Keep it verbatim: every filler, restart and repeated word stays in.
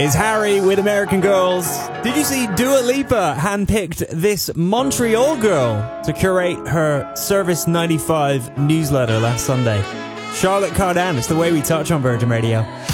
Is Harry with American Girls. Did you see Dua Lipa handpicked this Montreal girl to curate her Service ninety-five newsletter last Sunday? Charlotte Cardin, it's the way we touch on Virgin Radio.